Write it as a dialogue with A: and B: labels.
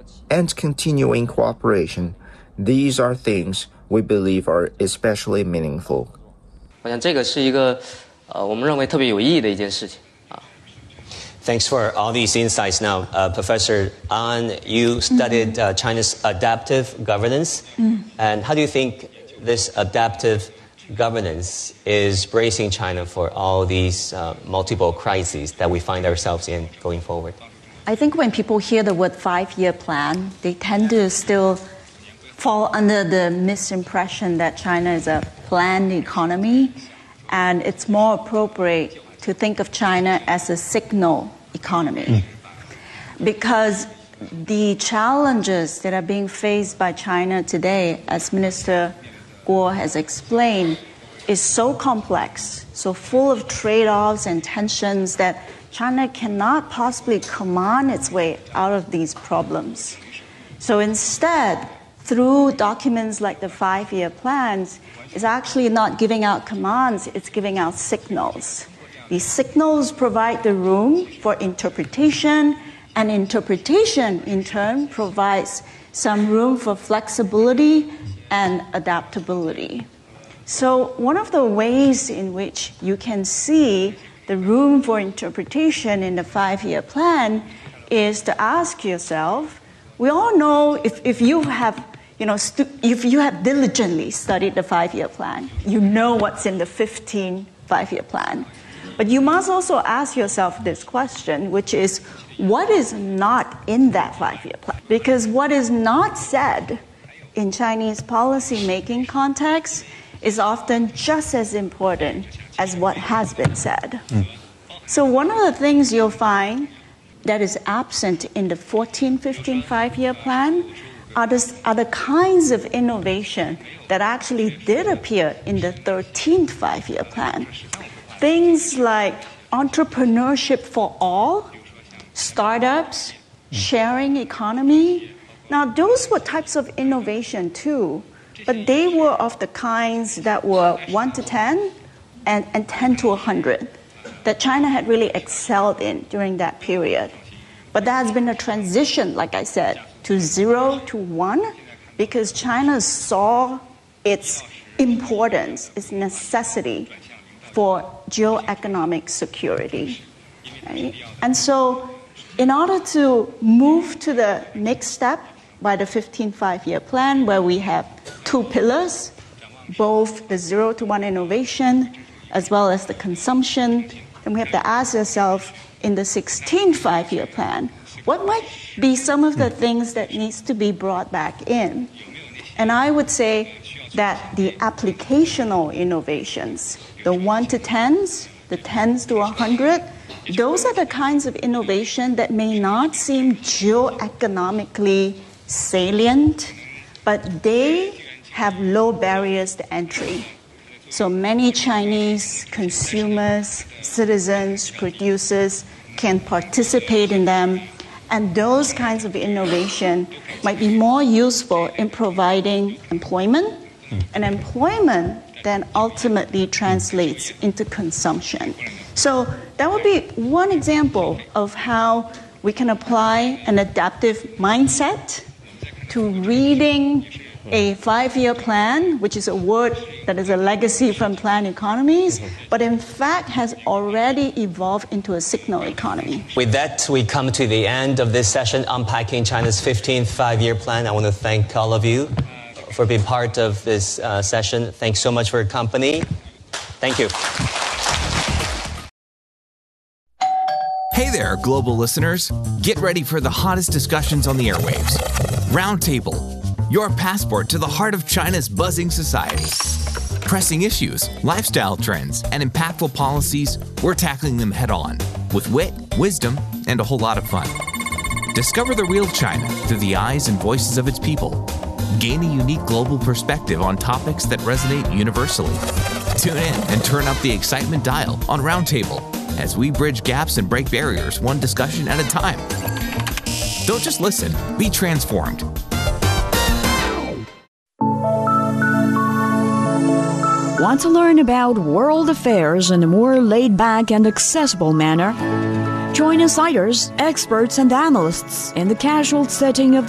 A: and continuing cooperation. These are things we believe are especially meaningful.
B: 我想这个是一个我们认为特别有意义的一件事情。
C: Thanks for all these insights. Now, Professor An, you studied China's adaptive governance. And how do you think this adaptive governance is bracing China for all these multiple crises that we find ourselves in going forward?
D: I think when people hear the word 5-year plan, they tend to still fall under the misimpression that China is a planned economy, and it's more appropriate to think of China as a signal economy. Because the challenges that are being faced by China today, as Minister Guo has explained, is so complex, so full of trade-offs and tensions that China cannot possibly command its way out of these problems. So instead, through documents like the 5-year plans, it's actually not giving out commands, it's giving out signals. These signals provide the room for interpretation, and interpretation in turn provides some room for flexibility and adaptability. So one of the ways in which you can see the room for interpretation in the 5-year plan is to ask yourself, we all know if you have diligently studied the 5-year plan, you know what's in the 15 5-year plan. But you must also ask yourself this question, which is, what is not in that 5-year plan? Because what is not said in Chinese policy-making context is often just as important as what has been said. So one of the things you'll find that is absent in the 14-15 5-year plan are the kinds of innovation that actually did appear in the 13th 5-year plan. Things like entrepreneurship for all, startups, sharing economy. Now, those were types of innovation too, but they were of the kinds that were 1 to 10 and 10 to 100 that China had really excelled in during that period. But there has been a transition, like I said, to 0 to 1, because China saw its importance, its necessity for geoeconomic security. Right? And so in order to move to the next step by the 15 5-year plan, where we have 2 pillars, both the 0 to 1 innovation as well as the consumption, and we have to ask ourselves in the 16 5-year plan, what might be some of the things that needs to be brought back in? And I would say that the applicational innovations, the 1 to 10s, the 10s to 100, those are the kinds of innovation that may not seem geoeconomically salient, but they have low barriers to entry. So many Chinese consumers, citizens, producers can participate in them, and those kinds of innovation might be more useful in providing employment, and employment then ultimately translates into consumption. So that would be one example of how we can apply an adaptive mindset to reading a 5-year plan, which is a word that is a legacy from planned economies, but in fact has already evolved into a signal economy.
C: With that, we come to the end of this session, Unpacking China's 15th 5-year plan. I want to thank all of you for being part of this session. Thanks so much for your company. Thank you.
E: Hey there, global listeners. Get ready for the hottest discussions on the airwaves. Roundtable, your passport to the heart of China's buzzing society. Pressing issues, lifestyle trends, and impactful policies, we're tackling them head on with wit, wisdom, and a whole lot of fun. Discover the real China through the eyes and voices of its people. Gain a unique global perspective on topics that resonate universally. Tune in and turn up the excitement dial on Roundtable as we bridge gaps and break barriers one discussion at a time. Don't just listen, be transformed.
F: Want to learn about world affairs in a more laid-back and accessible manner? Join insiders, experts, and analysts in the casual setting of